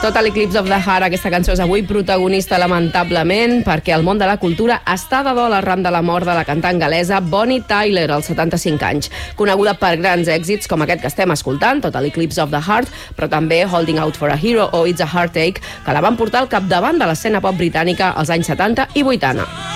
Total Eclipse of the Heart, aquesta cançó és avui protagonista lamentablement perquè el món de la cultura està de dol arran de la mort de la cantant galesa Bonnie Tyler, als 75 anys. Coneguda per grans èxits com aquest que estem escoltant, Total Eclipse of the Heart, però també Holding Out for a Hero o It's a Heartache, que la van portar al capdavant de l'escena pop britànica als anys 70 i 80.